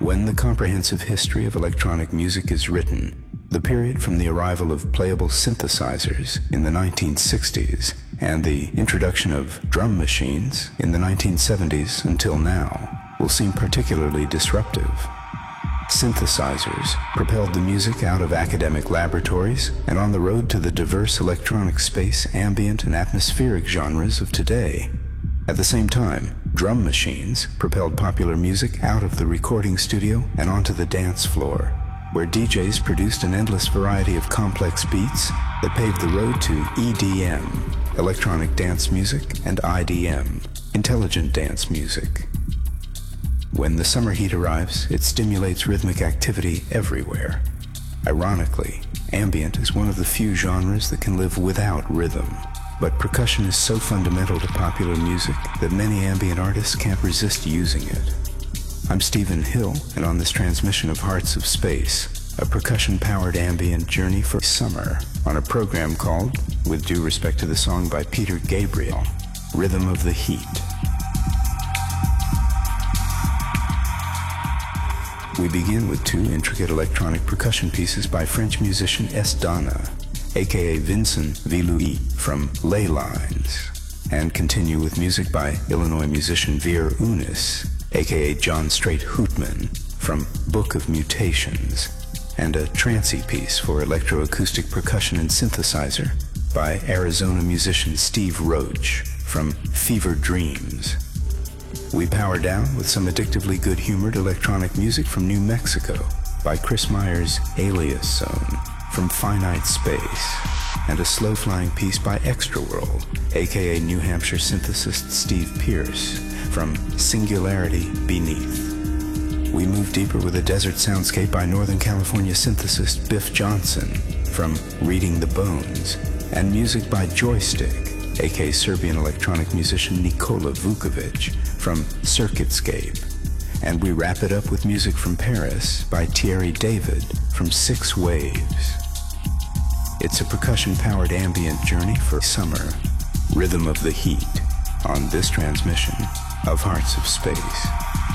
When the comprehensive history of electronic music is written, the period from the arrival of playable synthesizers in the 1960s and the introduction of drum machines in the 1970s until now will seem particularly disruptive. Synthesizers propelled the music out of academic laboratories and on the road to the diverse electronic space, ambient, and atmospheric genres of today. At the same time, drum machines propelled popular music out of the recording studio and onto the dance floor, where DJs produced an endless variety of complex beats that paved the road to EDM, electronic dance music, and IDM, intelligent dance music. When the summer heat arrives, it stimulates rhythmic activity everywhere. Ironically, ambient is one of the few genres that can live without rhythm. But percussion is so fundamental to popular music that many ambient artists can't resist using it. I'm Stephen Hill, and on this transmission of Hearts of Space, a percussion-powered ambient journey for summer, on a program called, with due respect to the song by Peter Gabriel, Rhythm of the Heat. We begin with two intricate electronic percussion pieces by French musician S. Donna, aka Vincent Villouis from Ley Lines, and continue with music by Illinois musician Veer Unis, aka John Straight Hootman from Book of Mutations, and a trancey piece for electroacoustic percussion and synthesizer by Arizona musician Steve Roach from Fever Dreams. We power down with some addictively good-humored electronic music from New Mexico by Chris Meyer's Alias Zone from Finite Space, and a slow-flying piece by Extraworld, aka New Hampshire synthesist Steve Pierce, from Singularity Beneath. We move deeper with a desert soundscape by Northern California synthesist Biff Johnson, from Reading the Bones, and music by Joystick, aka Serbian electronic musician Nikola Vukovic, from Circuitscape. And we wrap it up with music from Paris by Thierry David, from Six Waves. It's a percussion-powered ambient journey for summer, Rhythm of the Heat, on this transmission of Hearts of Space.